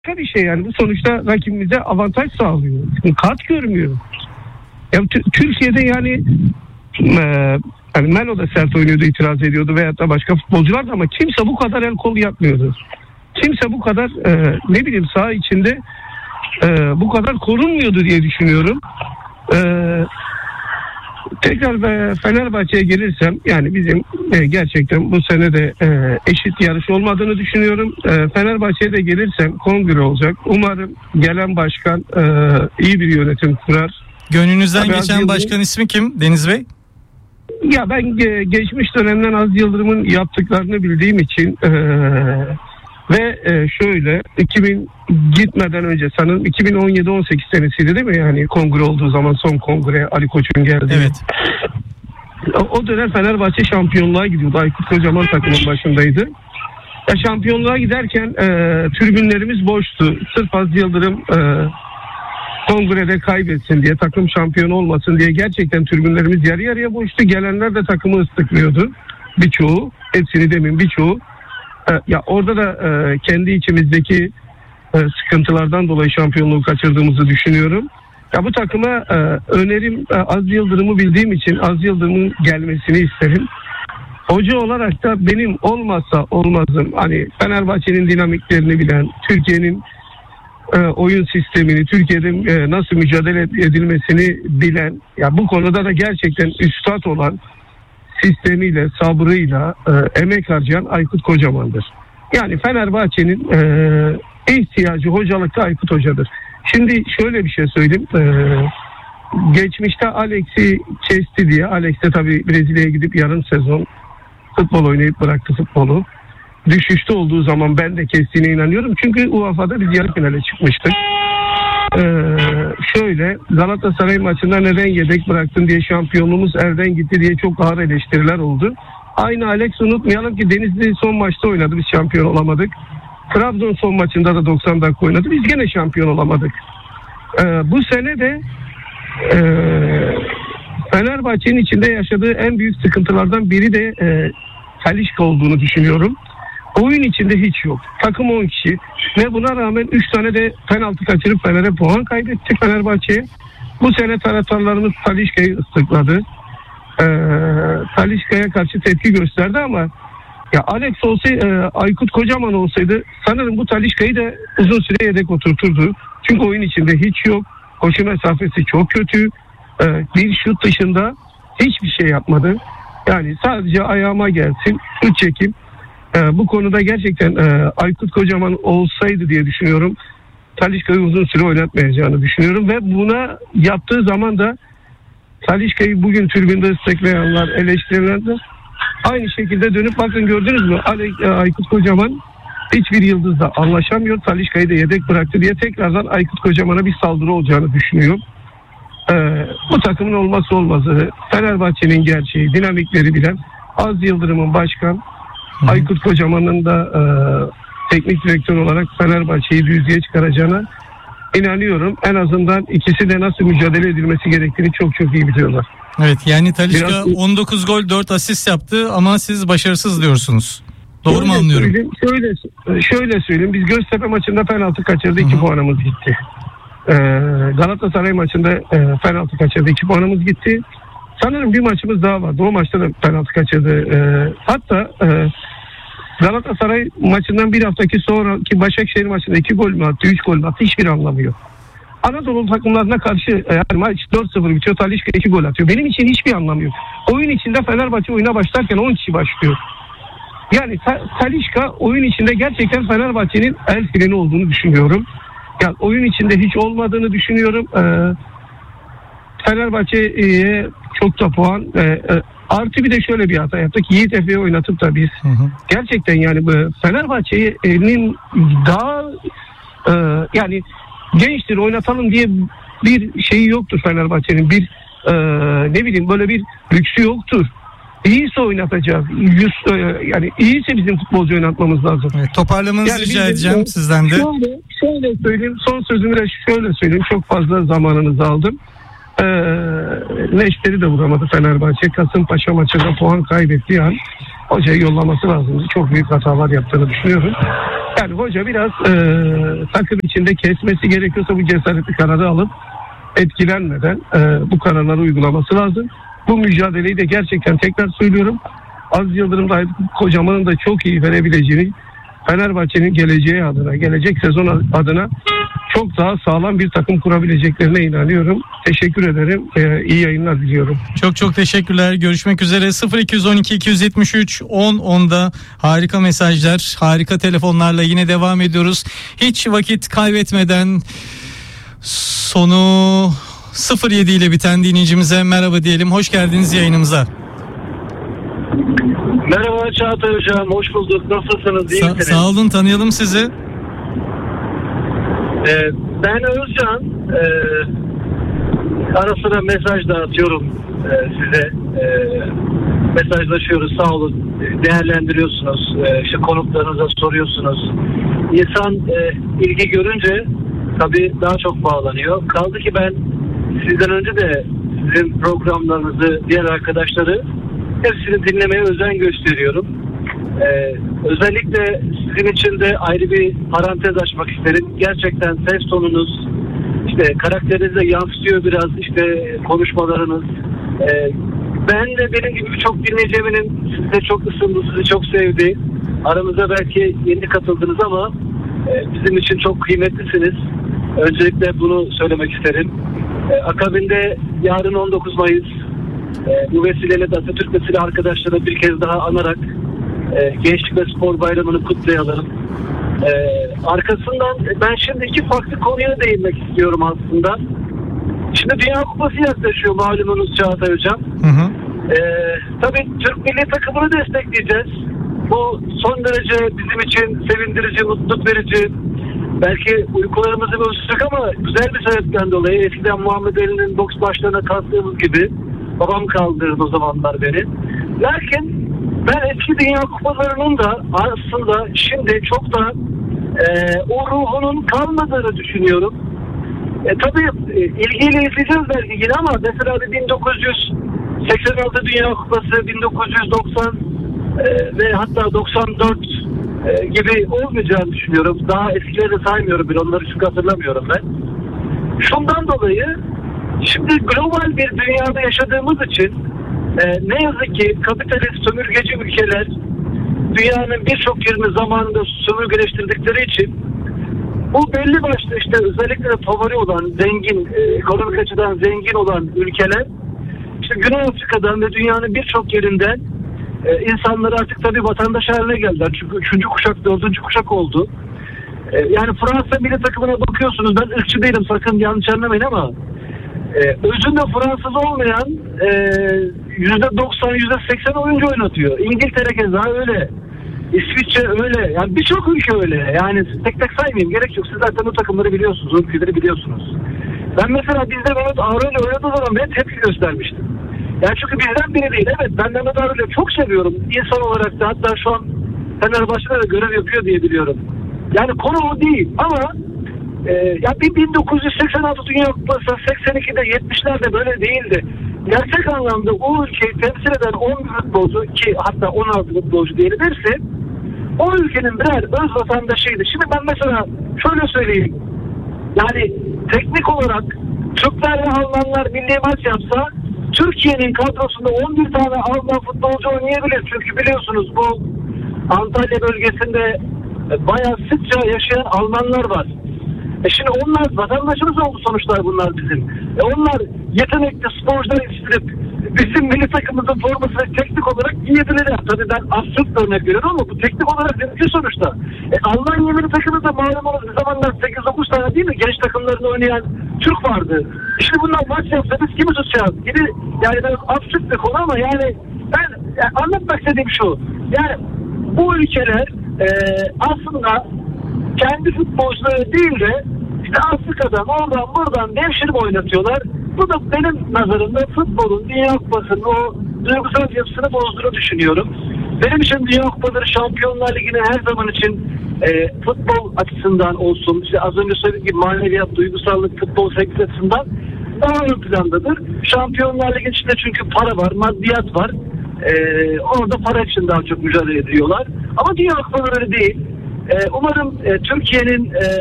bir şey yani. Bu sonuçta rakibimize avantaj sağlıyor. Kart görmüyor. Ya Türkiye'de yani Melo da sert oynuyordu, itiraz ediyordu veyahut da başka futbolcular da, ama kimse bu kadar el kol yapmıyordu. Kimse bu kadar ne bileyim saha içinde bu kadar korunmuyordu diye düşünüyorum. Tekrar Fenerbahçe'ye gelirsem, yani bizim gerçekten bu sene de eşit yarış olmadığını düşünüyorum. Fenerbahçe'ye de gelirsem kongre olacak. Umarım gelen başkan iyi bir yönetim kurar. Gönlünüzden geçen başkan ismi kim Deniz Bey? Ya ben geçmiş dönemden Aziz Yıldırım'ın yaptıklarını bildiğim için ve şöyle 2000 gitmeden önce sanırım 2017-18 senesiydi değil mi? Yani kongre olduğu zaman, son kongre Ali Koç'un geldiği. Evet. O dönem Fenerbahçe şampiyonluğa gidiyordu. Aykut Kocaman takımın başındaydı. Ya şampiyonluğa giderken tribünlerimiz boştu. Sırf Aziz Yıldırım kongrede kaybetsin diye, takım şampiyon olmasın diye gerçekten tribünlerimiz yarı yarıya boştu. Gelenler de takımı ıslıklıyordu. Birçoğu, hepsini demeyeyim, birçoğu. Ya orada da kendi içimizdeki sıkıntılardan dolayı şampiyonluğu kaçırdığımızı düşünüyorum. Ya bu takıma önerim, Aziz Yıldırım'ı bildiğim için Aziz Yıldırım'ın gelmesini isterim. Hoca olarak da benim olmazsa olmazım, hani Fenerbahçe'nin dinamiklerini bilen, Türkiye'nin oyun sistemini, Türkiye'de nasıl mücadele edilmesini bilen, ya bu konuda da gerçekten üstad olan, sistemiyle, sabrıyla emek harcayan Aykut Kocaman'dır. Yani Fenerbahçe'nin ihtiyacı hocalıkta Aykut Hoca'dır. Şimdi şöyle bir şey söyleyeyim. Geçmişte Alex'i kesti diye, Alex de tabii Brezilya'ya gidip yarım sezon futbol oynayıp bıraktı futbolu. Düşüşte olduğu zaman ben de kestiğine inanıyorum. Çünkü UEFA'da biz yarı finale çıkmıştık. Şöyle, Galatasaray maçında neden yedek bıraktın diye, şampiyonluğumuz elden gitti diye çok ağır eleştiriler oldu. Aynı Alex, unutmayalım ki Denizli son maçta oynadı, biz şampiyon olamadık. Trabzon son maçında da 90 dakika oynadı, biz gene şampiyon olamadık. Bu sene de Fenerbahçe'nin içinde yaşadığı en büyük sıkıntılardan biri de Talisca olduğunu düşünüyorum. Oyun içinde hiç yok. Takım 10 kişi ve buna rağmen 3 tane de penaltı kaçırıp Fener'e puan kaybetti Fenerbahçe'ye. Bu sene taraftarlarımız Talisca'yı ıslıkladı. Talisca'ya karşı tepki gösterdi ama ya Alex olsaydı, Aykut Kocaman olsaydı sanırım bu Talisca'yı da uzun süre yedek oturturdu. Çünkü oyun içinde hiç yok. Koşu mesafesi çok kötü. Bir şut dışında hiçbir şey yapmadı. Yani sadece ayağıma gelsin, şut çekim. Bu konuda gerçekten Aykut Kocaman olsaydı diye düşünüyorum, Talisca'yı uzun süre oynatmayacağını düşünüyorum ve buna yaptığı zaman da Talisca'yı bugün tribünde ıslıklayanlar, eleştirilenler aynı şekilde dönüp bakın, gördünüz mü Aykut Kocaman hiçbir yıldızla anlaşamıyor, Talisca'yı da yedek bıraktı diye tekrardan Aykut Kocaman'a bir saldırı olacağını düşünüyorum. Bu takımın olmazsa olmazı, Fenerbahçe'nin gerçeği, dinamikleri bilen Aziz Yıldırım'ın başkan, Aykut Kocaman'ın da teknik direktör olarak Fenerbahçe'yi düzlüğe çıkaracağına inanıyorum. En azından ikisi de nasıl mücadele edilmesi gerektiğini çok çok iyi biliyorlar. Evet, yani Talisca 19 gol 4 asist yaptı ama siz başarısız diyorsunuz. Doğru mu anlıyorum? Şöyle söyleyeyim. Biz Göztepe maçında penaltı kaçırdı, 2 puanımız gitti. Galatasaray maçında penaltı kaçırdı, 2 puanımız gitti. Sanırım bir maçımız daha vardı. O maçta da penaltı kaçırdı. Hatta Galatasaray maçından bir haftaki sonraki Başakşehir maçında 2 gol mü attı, 3 gol mü attı, hiçbir anlamı yok. Anadolu takımlarına karşı yani maç 4-0 bitiyor, Talisca 2 gol atıyor. Benim için hiçbir anlamı yok. Oyun içinde Fenerbahçe oyuna başlarken 10 kişi başlıyor. Yani Talisca oyun içinde gerçekten Fenerbahçe'nin el freni olduğunu düşünüyorum. Yani oyun içinde hiç olmadığını düşünüyorum. Fenerbahçe'ye çok da puan. Artı bir de şöyle bir hata yaptık. Yiğit Efe'yi oynatıp da biz gerçekten yani Fenerbahçe'nin daha yani gençtir, oynatalım diye bir şeyi yoktur Fenerbahçe'nin. Bir ne bileyim böyle bir lüksü yoktur. İyiyse oynatacağız. Yani iyiyse bizim futbolcu oynatmamız lazım. Evet, toparlamanızı yani rica edeceğim sizden de. Şöyle söyleyeyim. Son sözümü de şöyle söyleyeyim. Çok fazla zamanınızı aldım. Neşter'i de vuramadı Fenerbahçe. Kasımpaşa maçında puan kaybettiği an hocayı yollaması lazımdı. Çok büyük hatalar yaptığını düşünüyorum. Yani hoca biraz takım içinde kesmesi gerekiyorsa bu cesaretli kararı alıp etkilenmeden bu kararları uygulaması lazım. Bu mücadeleyi de gerçekten tekrar söylüyorum. Aziz Yıldırım da Aykut Kocaman'ın da çok iyi verebileceğini, Fenerbahçe'nin geleceği adına, gelecek sezon adına çok daha sağlam bir takım kurabileceklerine inanıyorum. Teşekkür ederim. İyi yayınlar diliyorum. Çok çok teşekkürler. Görüşmek üzere. 0212 273 1010'da harika mesajlar, harika telefonlarla yine devam ediyoruz. Hiç vakit kaybetmeden sonu 07 ile biten dinleyicimize merhaba diyelim. Hoş geldiniz yayınımıza. Merhaba Çağatay Hocam, hoş bulduk. Nasılsınız? İyi misiniz? Sağ olun, tanıyalım sizi. Ben Özcan. Ara sıra mesaj da atıyorum size. Mesajlaşıyoruz, sağ olun. Değerlendiriyorsunuz. İşte konuklarınıza soruyorsunuz. İnsan ilgi görünce tabii daha çok bağlanıyor. Kaldı ki ben sizden önce de sizin programlarınızı, diğer arkadaşları hepsini dinlemeye özen gösteriyorum. Özellikle sizin için de ayrı bir parantez açmak isterim. Gerçekten ses tonunuz, işte karakterinize yansıtıyor biraz, işte konuşmalarınız. Ben de benim gibi birçok dinleyici eminim size çok ısındı, sizi çok sevdi. Aramıza belki yeni katıldınız ama bizim için çok kıymetlisiniz. Öncelikle bunu söylemek isterim. Akabinde yarın 19 Mayıs bu vesileyle de Atatürk ve silah arkadaşları bir kez daha anarak Gençlik ve Spor Bayramı'nı kutlayalım. Arkasından ben şimdi iki farklı konuya değinmek istiyorum aslında. Şimdi Dünya Kupası yaklaşıyor malumunuz Çağatay Hocam. Tabii Türk milli takımını destekleyeceğiz. Bu son derece bizim için sevindirici, mutluluk verici. Belki uykularımızı bozuşacak ama güzel bir sebepten dolayı. Eskiden Muhammed Ali'nin boks başlarına kalktığımız gibi babam kaldırdı o zamanlar beni. Lakin ben eski Dünya Kupalarının da aslında şimdi çok da o ruhunun kalmadığını düşünüyorum. Tabii ilgiyle izleyeceğiz belki yine ama mesela 1986 Dünya Kupası, 1990 ve hatta 94 gibi olmayacağını düşünüyorum. Daha eskileri saymıyorum bile, onları çünkü hatırlamıyorum ben. Şundan dolayı şimdi global bir dünyada yaşadığımız için ne yazık ki kapitalist sömürgeci ülkeler dünyanın birçok yerini zamanında sömürgeleştirdikleri için bu belli başlı işte özellikle de favori olan, zengin, ekonomik açıdan zengin olan ülkeler işte Güney Afrika'dan ve dünyanın birçok yerinden insanları artık tabii vatandaş haline geldiler. Çünkü 3. kuşak, 4. kuşak oldu. Yani Fransa milli takımına bakıyorsunuz, ben ırkçı değilim sakın yanlış anlamayın ama özünde Fransız olmayan %90, %80 oyuncu oynatıyor. İngiltere keza öyle. İsviçre öyle. Yani birçok ülke öyle. Yani tek tek saymayayım, gerek yok. Siz zaten o takımları biliyorsunuz, o ülkeleri biliyorsunuz. Ben mesela bizde Mehmet Ağrı'yla oynadığı zaman bile tepki göstermiştim. Yani çünkü bizden biri değil. Evet, ben Mehmet Ağrı'yı çok seviyorum. İnsan olarak da, hatta şu an Fenerbahçe'de de görev yapıyor diye biliyorum. Yani konu o değil ama ya bir 1986 Dünya Kupası, 82'de 70'lerde böyle değildi. Gerçek anlamda o ülkeyi temsil eden 11 futbolcu ki hatta 16 futbolcu diyebilirse o ülkenin birer öz vatandaşıydı. Şimdi ben mesela şöyle söyleyeyim. Yani teknik olarak Türkler ve Almanlar milli maç yapsa Türkiye'nin kadrosunda 11 tane Alman futbolcu oynayabilir. Çünkü biliyorsunuz bu Antalya bölgesinde bayağı sıkça yaşayan Almanlar var. Şimdi onlar vatandaşımız oldu sonuçlar, bunlar bizim. Onlar yetenekli sporcular yetiştirip bizim milli takımımızın formasını teknik olarak giyebilirler. Tabii ben absürt bir örnek veriyorum ama bu teknik olarak mümkün sonuçta. Almanya milli takımında malumunuz bir zamanlar 8-9 tane değil mi genç takımlarında oynayan Türk vardı. Şimdi bunlar maç yapsa biz kimi tutacağız gibi, yani biraz absürt bir konu ama yani ben anlatmak istediğim şu. Yani bu ülkeler aslında kendi futbolcuları değil de işte Afrika'dan, oradan, buradan devşirip oynatıyorlar. Bu da benim nazarımda futbolun, Dünya Kupası'nın o duygusal yapısını bozduğunu düşünüyorum. Benim için Dünya Kupaları, Şampiyonlar Ligi'ne her zaman için futbol açısından olsun, işte az önce söylediğim gibi maneviyat, duygusallık, futbol sevgisi açısından daha ön plandadır. Şampiyonlar Ligi içinde çünkü para var, maddiyat var. Orada para için daha çok mücadele ediyorlar. Ama Dünya Kupaları öyle değil. Umarım Türkiye'nin